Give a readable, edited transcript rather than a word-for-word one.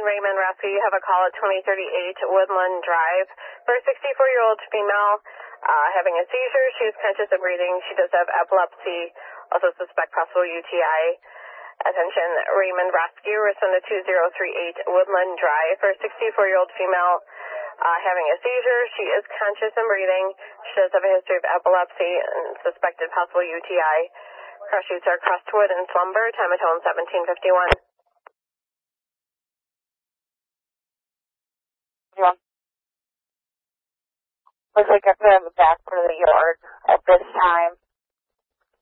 Raymond Rescue. You have a call at 2038 Woodland Drive for a 64-year-old female having a seizure. She is conscious of breathing. She does have epilepsy. Also suspect possible UTI. Attention, Raymond Rescue. Respond to 2038 Woodland Drive for a 64-year-old female having a seizure. She is conscious and breathing. She does have a history of epilepsy and suspected possible UTI. Cross streets are Crestwood and Slumber. Time of home 1751. Yeah. Looks like I could have a back for the yard at this time.